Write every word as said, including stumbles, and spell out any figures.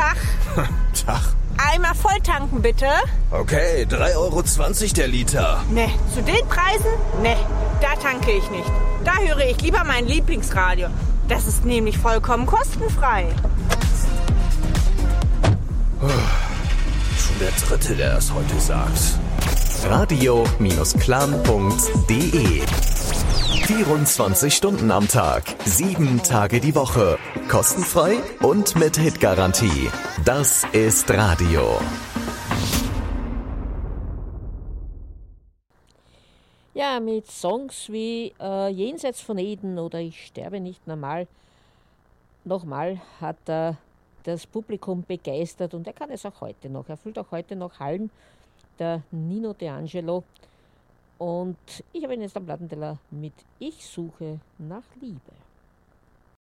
Tag. Tag. Einmal voll tanken, bitte. Okay, drei Euro zwanzig der Liter. Ne, zu den Preisen? Ne, da tanke ich nicht. Da höre ich lieber mein Lieblingsradio. Das ist nämlich vollkommen kostenfrei. Schon der Dritte, der das heute sagt. radio Clan punkt de vierundzwanzig Stunden am Tag, sieben Tage die Woche. Kostenfrei und mit Hitgarantie. Das ist Radio. Ja, mit Songs wie äh, Jenseits von Eden oder Ich sterbe nicht normal, nochmal hat er das Publikum begeistert und er kann es auch heute noch. Er füllt auch heute noch Hallen, der Nino D'Angelo. Und ich habe ihn jetzt am Plattenteller mit Ich suche nach Liebe.